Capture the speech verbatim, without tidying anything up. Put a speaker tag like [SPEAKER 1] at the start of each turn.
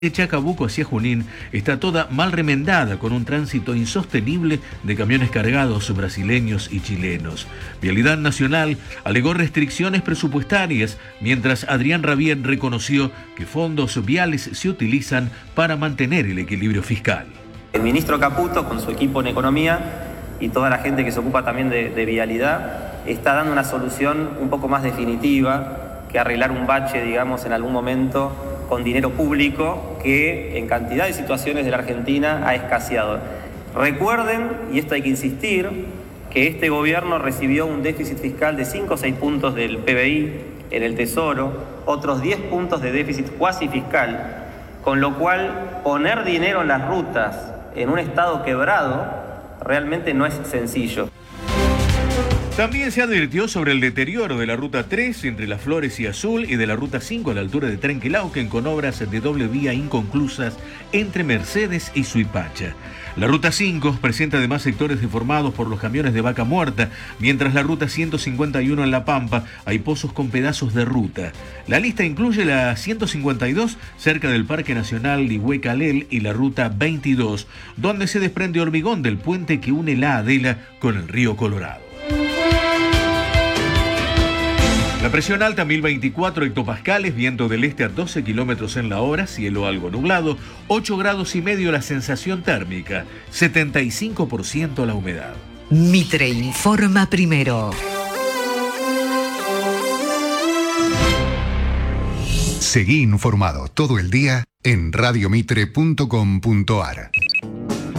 [SPEAKER 1] De Chacabuco hacia Junín está toda mal remendada con un tránsito insostenible de camiones cargados brasileños y chilenos. Vialidad Nacional alegó restricciones presupuestarias, mientras Adrián Rabien reconoció que fondos viales se utilizan para mantener el equilibrio fiscal.
[SPEAKER 2] El ministro Caputo, con su equipo en economía y toda la gente que se ocupa también de, de vialidad, está dando una solución un poco más definitiva que arreglar un bache, digamos, en algún momento con dinero público que en cantidad de situaciones de la Argentina ha escaseado. Recuerden, y esto hay que insistir, que este gobierno recibió un déficit fiscal de cinco o seis puntos del P B I en el Tesoro, otros diez puntos de déficit cuasi fiscal, con lo cual poner dinero en las rutas en un estado quebrado realmente no es sencillo.
[SPEAKER 1] También se advirtió sobre el deterioro de la Ruta tres entre Las Flores y Azul y de la Ruta cinco a la altura de Trenquelauquen con obras de doble vía inconclusas entre Mercedes y Suipacha. La Ruta cinco presenta además sectores deformados por los camiones de vaca muerta, mientras la Ruta ciento cincuenta y uno en La Pampa hay pozos con pedazos de ruta. La lista incluye la ciento cincuenta y dos cerca del Parque Nacional Ligüe-Calel y la Ruta veintidós, donde se desprende hormigón del puente que une la Adela con el río Colorado. La presión alta mil veinticuatro hectopascales, viento del este a doce kilómetros en la hora, cielo algo nublado, ocho grados y medio la sensación térmica, setenta y cinco por ciento la humedad.
[SPEAKER 3] Mitre informa primero.
[SPEAKER 4] Seguí informado todo el día en radio mitre punto com punto ar.